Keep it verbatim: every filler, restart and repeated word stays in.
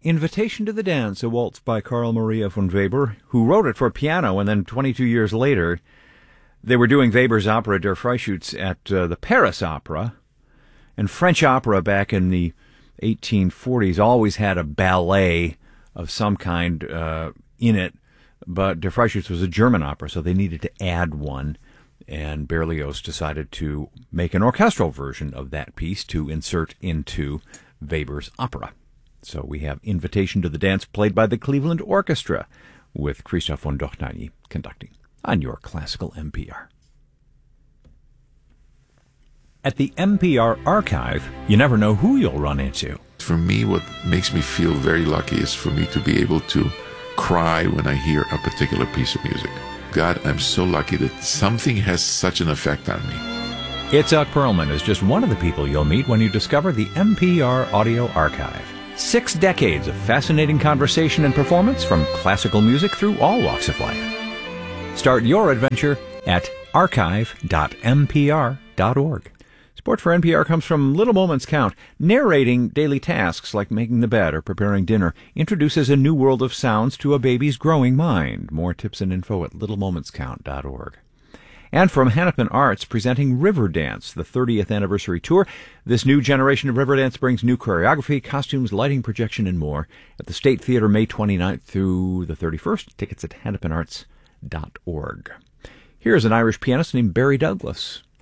Invitation to the Dance, a waltz by Carl Maria von Weber, who wrote it for piano, and then twenty-two years later, they were doing Weber's opera Der Freischütz at uh, the Paris Opera. And French opera back in the eighteen forties always had a ballet of some kind uh, in it, but Der Freischütz was a German opera, so they needed to add one. And Berlioz decided to make an orchestral version of that piece to insert into Weber's opera. So we have Invitation to the Dance played by the Cleveland Orchestra with Christoph von Dohnanyi conducting on your Classical N P R. At the N P R Archive, you never know who you'll run into. For me, what makes me feel very lucky is for me to be able to cry when I hear a particular piece of music. God, I'm so lucky that something has such an effect on me. Itzhak Perlman is just one of the people you'll meet when you discover the N P R Audio Archive. Six decades of fascinating conversation and performance from classical music through all walks of life. Start your adventure at archive dot n p r dot org. Support for N P R comes from Little Moments Count. Narrating daily tasks like making the bed or preparing dinner introduces a new world of sounds to a baby's growing mind. More tips and info at little moments count dot org. And from Hennepin Arts, presenting Riverdance, the thirtieth anniversary tour. This new generation of Riverdance brings new choreography, costumes, lighting, projection, and more at the State Theater May twenty-ninth through the thirty-first. Tickets at hennepin arts dot org. Here's an Irish pianist named Barry Douglas.